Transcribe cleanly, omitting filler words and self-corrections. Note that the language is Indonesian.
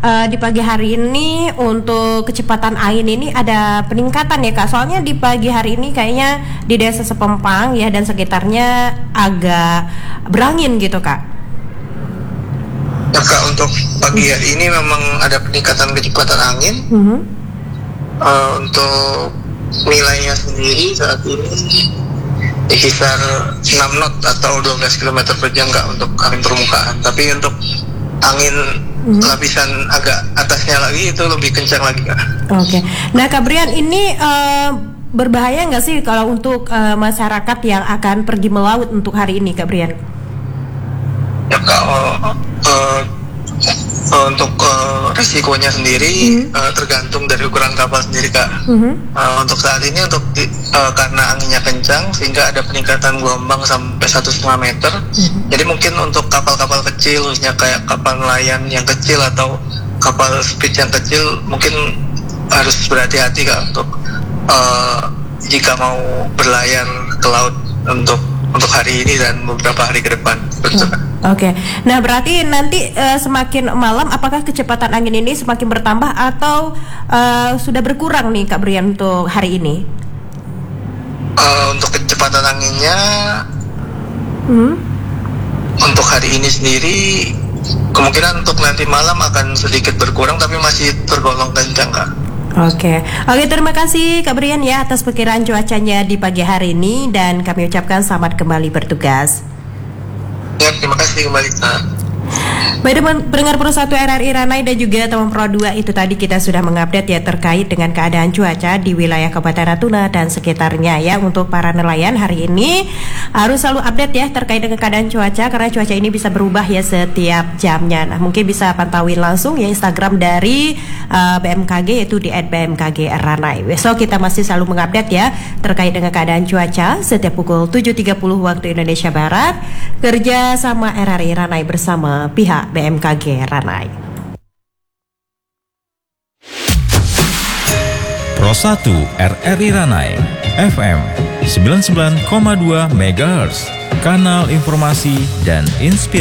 di pagi hari ini untuk kecepatan angin ini ada peningkatan ya Kak. Soalnya di pagi hari ini kayaknya di Desa Sepempang ya dan sekitarnya agak berangin gitu Kak. Ya Kak, untuk pagi hari ini memang ada peningkatan kecepatan angin. Untuk nilainya sendiri saat ini di kisar 6 knot atau 12 km per jam Kak untuk angin permukaan. Tapi untuk angin lapisan agak atasnya lagi itu lebih kencang lagi Kak. Oke. Nah Kak Brian, ini berbahaya nggak sih kalau untuk masyarakat yang akan pergi melaut untuk hari ini Kak Brian? Ya Kak, untuk risikonya sendiri tergantung dari ukuran kapal sendiri Kak. Untuk saat ini karena anginnya kencang sehingga ada peningkatan gelombang sampai 1,5 meter. Jadi mungkin untuk kapal-kapal kecil, khususnya kayak kapal nelayan yang kecil atau kapal speed yang kecil, mungkin harus berhati-hati Kak untuk jika mau berlayar ke laut untuk hari ini dan beberapa hari ke depan. Oke. Nah berarti nanti semakin malam apakah kecepatan angin ini semakin bertambah atau sudah berkurang nih Kak Brian untuk hari ini? Untuk kecepatan anginnya untuk hari ini sendiri kemungkinan untuk nanti malam akan sedikit berkurang tapi masih tergolong kencang Kak. Oke, terima kasih Kak Brian ya atas perkiraan cuacanya di pagi hari ini dan kami ucapkan selamat kembali bertugas. Ya, terima kasih kembali Kak. Baik pendengar Pro 1 RRI Ranai dan juga teman Pro 2, itu tadi kita sudah mengupdate ya terkait dengan keadaan cuaca di wilayah Kabupaten Natuna dan sekitarnya ya. Untuk para nelayan hari ini harus selalu update ya terkait dengan keadaan cuaca karena cuaca ini bisa berubah ya setiap jamnya. Nah mungkin bisa pantauin langsung ya Instagram dari BMKG yaitu di @BMKG Ranai. Besok kita masih selalu mengupdate ya terkait dengan keadaan cuaca setiap pukul 7.30 waktu Indonesia Barat kerja sama RRI Ranai bersama pihak BMKG Ranai. Pro 1 RRI Ranai FM 99,2 MHz, kanal informasi dan inspirasi.